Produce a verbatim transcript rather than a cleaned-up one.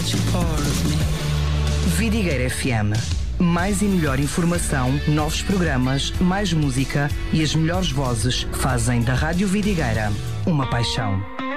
such a part of me. Vidigueira F M. Mais e melhor informação, novos programas, mais música e as melhores vozes fazem da Rádio Vidigueira uma paixão.